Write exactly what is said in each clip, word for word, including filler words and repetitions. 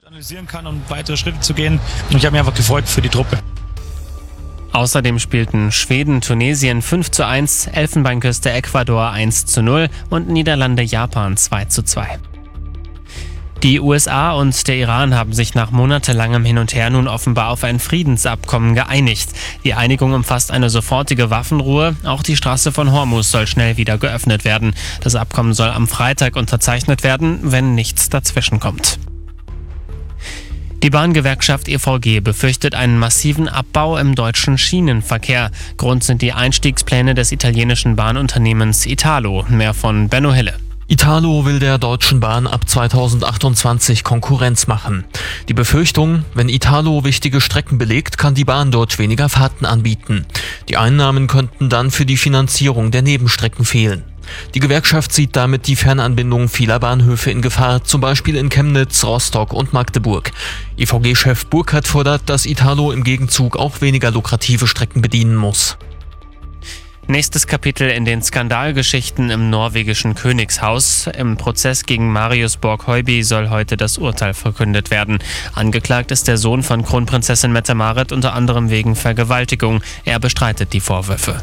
analysieren kann, um weitere Schritte zu gehen. Und ich habe mich einfach gefreut für die Truppe. Außerdem spielten Schweden, Tunesien fünf zu eins, Elfenbeinküste, Ecuador eins zu null und Niederlande, Japan zwei zu zwei. Die U S A und der Iran haben sich nach monatelangem Hin und Her nun offenbar auf ein Friedensabkommen geeinigt. Die Einigung umfasst eine sofortige Waffenruhe. Auch die Straße von Hormuz soll schnell wieder geöffnet werden. Das Abkommen soll am Freitag unterzeichnet werden, wenn nichts dazwischenkommt. Die Bahngewerkschaft E V G befürchtet einen massiven Abbau im deutschen Schienenverkehr. Grund sind die Einstiegspläne des italienischen Bahnunternehmens Italo. Mehr von Benno Hille. Italo will der Deutschen Bahn ab zweitausendachtundzwanzig Konkurrenz machen. Die Befürchtung, wenn Italo wichtige Strecken belegt, kann die Bahn dort weniger Fahrten anbieten. Die Einnahmen könnten dann für die Finanzierung der Nebenstrecken fehlen. Die Gewerkschaft sieht damit die Fernanbindung vieler Bahnhöfe in Gefahr, zum Beispiel in Chemnitz, Rostock und Magdeburg. E V G-Chef Burkhardt fordert, dass Italo im Gegenzug auch weniger lukrative Strecken bedienen muss. Nächstes Kapitel in den Skandalgeschichten im norwegischen Königshaus. Im Prozess gegen Marius Borg-Høiby soll heute das Urteil verkündet werden. Angeklagt ist der Sohn von Kronprinzessin Mette-Marit unter anderem wegen Vergewaltigung. Er bestreitet die Vorwürfe.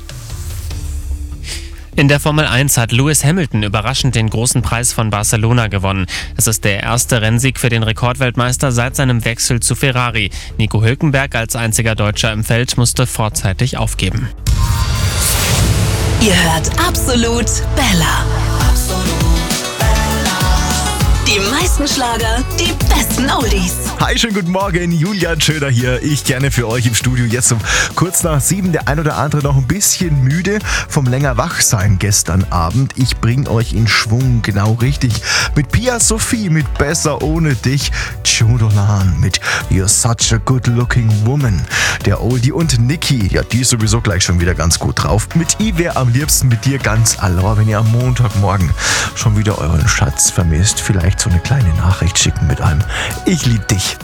In der Formel eins hat Lewis Hamilton überraschend den großen Preis von Barcelona gewonnen. Es ist der erste Rennsieg für den Rekordweltmeister seit seinem Wechsel zu Ferrari. Nico Hülkenberg als einziger Deutscher im Feld musste vorzeitig aufgeben. Ihr hört Absolut Bella. Absolut Bella. Die meisten Schlager, die besten Oldies. Hi, schönen guten Morgen, Julian Schöner hier. Ich gerne für euch im Studio jetzt um kurz nach sieben. Der ein oder andere noch ein bisschen müde vom länger Wachsein gestern Abend. Ich bring euch in Schwung, genau richtig. Mit Pia Sophie, mit Besser ohne dich. Joe Dolan mit You're Such a Good Looking Woman. Der Oldie und Niki, ja, die ist sowieso gleich schon wieder ganz gut drauf. Mit I wär am liebsten mit dir ganz allein, wenn ihr am Montagmorgen schon wieder euren Schatz vermisst. Vielleicht so eine kleine Nachricht schicken mit einem Ich lieb dich.